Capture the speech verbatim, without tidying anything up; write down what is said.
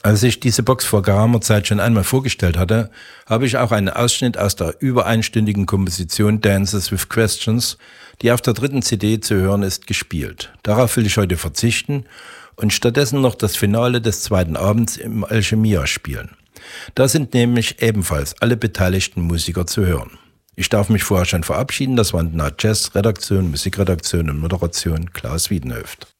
Als ich diese Box vor geraumer Zeit schon einmal vorgestellt hatte, habe ich auch einen Ausschnitt aus der über einstündigen Komposition Dances with Questions, die auf der dritten C D zu hören ist, gespielt. Darauf will ich heute verzichten und stattdessen noch das Finale des zweiten Abends im Alchemia spielen. Da sind nämlich ebenfalls alle beteiligten Musiker zu hören. Ich darf mich vorher schon verabschieden, das waren Na Jazz, Redaktion, Musikredaktion und Moderation Klaus Wiedenhöft.